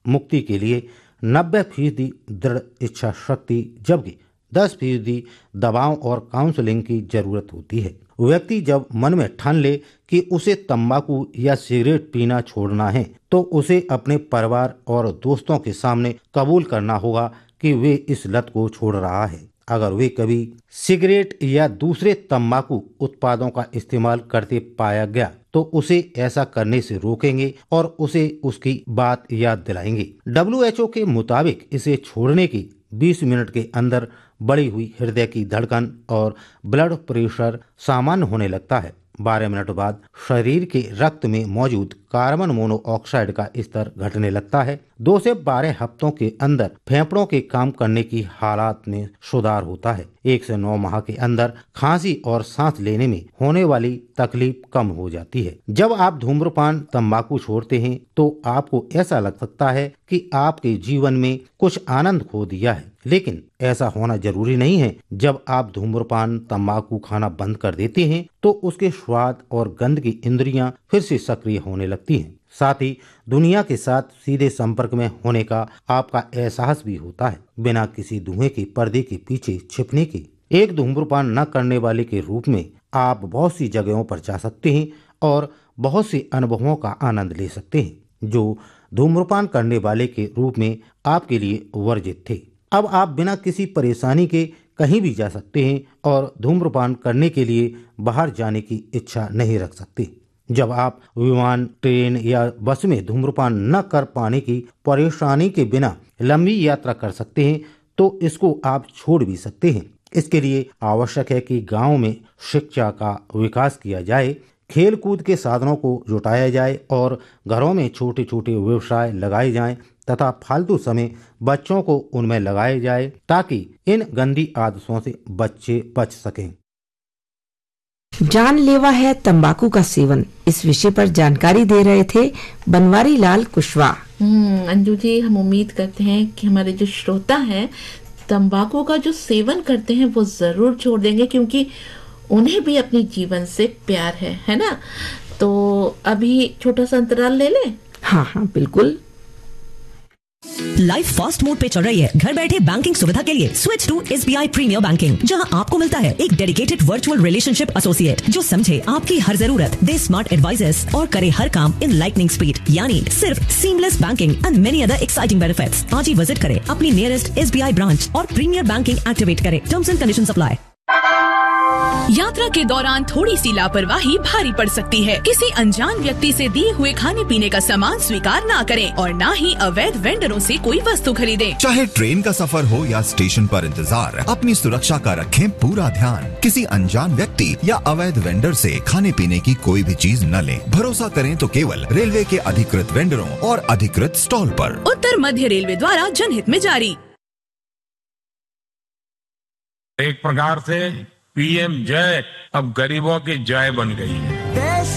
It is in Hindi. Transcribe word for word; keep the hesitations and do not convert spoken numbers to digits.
मुक्ति के लिए नब्बे फीसदी दृढ़ इच्छा शक्ति जबकि दस फीसदी दबाव और काउंसलिंग की जरूरत होती है। व्यक्ति जब मन में ठान ले कि उसे तंबाकू या सिगरेट पीना छोड़ना है तो उसे अपने परिवार और दोस्तों के सामने कबूल करना होगा कि वे इस लत को छोड़ रहा है। अगर वे कभी सिगरेट या दूसरे तंबाकू उत्पादों का इस्तेमाल करते पाया गया तो उसे ऐसा करने से रोकेंगे और उसे उसकी बात याद दिलाएंगे। डब्ल्यू एच ओ के मुताबिक इसे छोड़ने की बीस मिनट के अंदर बढ़ी हुई हृदय की धड़कन और ब्लड प्रेशर सामान्य होने लगता है। बारह मिनट बाद शरीर के रक्त में मौजूद कार्बन मोनोऑक्साइड का स्तर घटने लगता है। दो से बारह हफ्तों के अंदर फेफड़ों के काम करने की हालात में सुधार होता है। एक से नौ माह के अंदर खांसी और सांस लेने में होने वाली तकलीफ कम हो जाती है। जब आप धूम्रपान तंबाकू छोड़ते हैं तो आपको ऐसा लग सकता है कि आपके जीवन में कुछ आनंद खो दिया है, लेकिन ऐसा होना जरूरी नहीं है। जब आप धूम्रपान तंबाकू खाना बंद कर देते हैं तो उसके स्वाद और गंध की इंद्रियां फिर से सक्रिय होने लगती हैं। साथ ही दुनिया के साथ सीधे संपर्क में होने का आपका एहसास भी होता है, बिना किसी धुएं के पर्दे के पीछे छिपने के। एक धूम्रपान न करने वाले के रूप में आप बहुत सी जगहों पर जा सकते हैं और बहुत से अनुभवों का आनंद ले सकते हैं जो धूम्रपान करने वाले के रूप में आपके लिए वर्जित थे। अब आप बिना किसी परेशानी के कहीं भी जा सकते हैं और धूम्रपान करने के लिए बाहर जाने की इच्छा नहीं रख सकते। जब आप विमान, ट्रेन या बस में धूम्रपान न कर पाने की परेशानी के बिना लंबी यात्रा कर सकते हैं तो इसको आप छोड़ भी सकते हैं। इसके लिए आवश्यक है कि गांव में शिक्षा का विकास किया जाए, खेल कूद के साधनों को जुटाया जाए और घरों में छोटे छोटे व्यवसाय लगाए जाएं तथा फालतू समय बच्चों को उनमें लगाया जाए ताकि इन गंदी आदतों से बच्चे बच सकें। जानलेवा है तंबाकू का सेवन, इस विषय पर जानकारी दे रहे थे बनवारी लाल कुशवाहा। हम्म अंजू जी, हम उम्मीद करते हैं कि हमारे जो श्रोता हैं तंबाकू का जो सेवन करते हैं वो जरूर छोड़ देंगे, क्योंकि उन्हें भी अपने जीवन से प्यार है, है ना। तो अभी छोटा सा अंतराल ले लें। हाँ हाँ बिल्कुल। लाइफ फास्ट मोड पे चल रही है। घर बैठे बैंकिंग सुविधा के लिए switch to S B I premiere banking, जहां आपको मिलता है एक डेडिकेटेड वर्चुअल रिलेशनशिप एसोसिएट जो समझे आपकी हर जरूरत, दे स्मार्ट एडवाइजर्स और करे हर काम इन लाइटनिंग स्पीड, यानी सिर्फ seamless banking and many other exciting benefits. आज ही विजिट करें अपनी nearest S B I branch और प्रीमियर बैंकिंग एक्टिवेट करें। Terms and conditions apply. यात्रा के दौरान थोड़ी सी लापरवाही भारी पड़ सकती है। किसी अनजान व्यक्ति से दिए हुए खाने पीने का सामान स्वीकार ना करें और ना ही अवैध वेंडरों से कोई वस्तु खरीदें। चाहे ट्रेन का सफर हो या स्टेशन पर इंतजार, अपनी सुरक्षा का रखें पूरा ध्यान। किसी अनजान व्यक्ति या अवैध वेंडर से खाने पीने की कोई भी चीज न लें। भरोसा करें तो केवल रेलवे के अधिकृत वेंडरों और अधिकृत स्टॉल पर। उत्तर मध्य रेलवे द्वारा जनहित में जारी। एक प्रकार से पी एम जय अब गरीबों की जय बन गई है।